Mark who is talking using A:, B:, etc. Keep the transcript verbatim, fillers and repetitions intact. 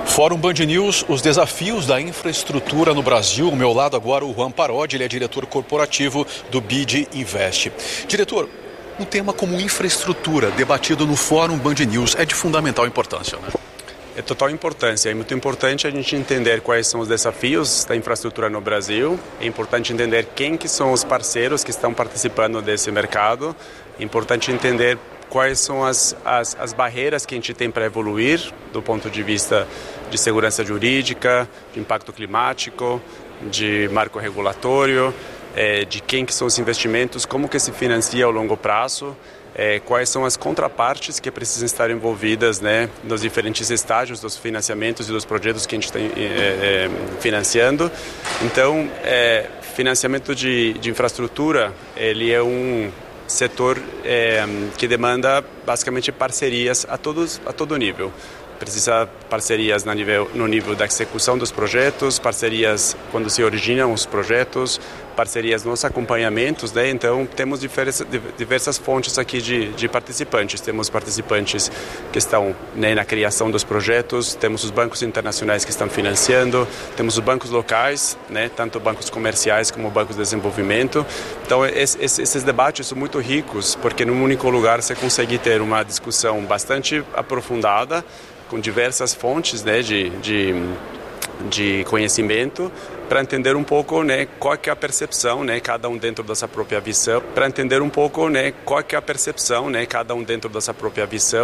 A: Fórum Band News, os desafios da infraestrutura no Brasil. Ao meu lado agora o Juan Parodi, ele é diretor corporativo do B I D Invest. Diretor, um tema como infraestrutura debatido no Fórum Band News é de fundamental importância, né?
B: É total importância. É muito importante a gente entender quais são os desafios da infraestrutura no Brasil. É importante entender quem que são os parceiros que estão participando desse mercado. É importante entender quais são as, as, as barreiras que a gente tem para evoluir do ponto de vista de segurança jurídica, de impacto climático, de marco regulatório, é, de quem que são os investimentos, como que se financia ao longo prazo, é, quais são as contrapartes que precisam estar envolvidas, né, nos diferentes estágios dos financiamentos e dos projetos que a gente está é, é, financiando. Então, é, financiamento de, de infraestrutura, ele é um setor é, que demanda basicamente parcerias a, todos, a todo nível. Precisa parcerias no nível, no nível da execução dos projetos, parcerias quando se originam os projetos, parcerias nos acompanhamentos, né? Então temos diversas, diversas fontes aqui de, de participantes. Temos participantes que estão, né, na criação dos projetos, temos os bancos internacionais que estão financiando, temos os bancos locais, né, tanto bancos comerciais como bancos de desenvolvimento. Então esses, esses debates são muito ricos, porque num único lugar você consegue ter uma discussão bastante aprofundada, com diversas fontes, né, de, de, de conhecimento, para entender um pouco, né, qual que é a percepção, né, cada um dentro dessa própria visão, para entender um pouco, né, qual que é a percepção, né, cada um dentro dessa própria visão.